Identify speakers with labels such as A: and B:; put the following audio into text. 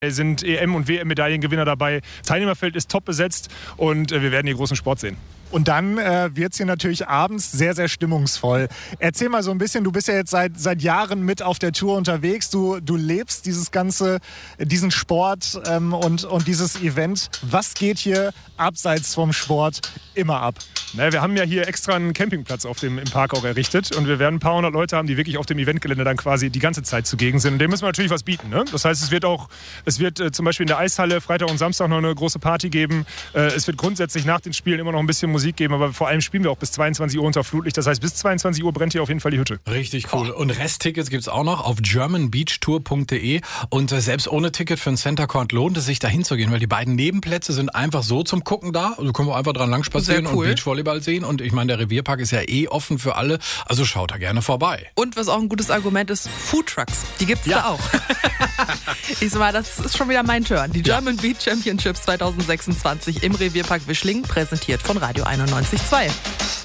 A: Sind EM- und WM-Medaillengewinner dabei. Das Teilnehmerfeld ist top besetzt und wir werden hier großen Sport sehen.
B: Und dann wird es hier natürlich abends sehr, sehr stimmungsvoll. Erzähl mal so ein bisschen, du bist ja jetzt seit Jahren mit auf der Tour unterwegs. Du lebst diesen Sport und dieses Event. Was geht hier abseits vom Sport immer ab?
A: Naja, wir haben ja hier extra einen Campingplatz im Park auch errichtet und wir werden ein paar hundert Leute haben, die wirklich auf dem Eventgelände dann quasi die ganze Zeit zugegen sind. Und dem müssen wir natürlich was bieten. Ne? Das heißt, es wird zum Beispiel in der Eishalle Freitag und Samstag noch eine große Party geben. Es wird grundsätzlich nach den Spielen immer noch ein bisschen Musik geben, aber vor allem spielen wir auch bis 22 Uhr unter Flutlicht. Das heißt, bis 22 Uhr brennt hier auf jeden Fall die Hütte.
C: Richtig cool. Und Resttickets gibt es auch noch auf germanbeachtour.de. Und selbst ohne Ticket für ein Center Court lohnt es sich, da hinzugehen, weil die beiden Nebenplätze sind einfach so zum Gucken da. Also können wir einfach dran lang spazieren und Beachvolleyball sehen. Und ich meine, der Revierpark ist ja offen für alle. Also schaut da gerne vorbei.
D: Und was auch ein gutes Argument ist, Foodtrucks. Die gibt's da auch. Ich sag mal, das ist schon wieder mein Turn. Die German Beach Championships 2026 im Revierpark Wischling, präsentiert von Radio 91.2.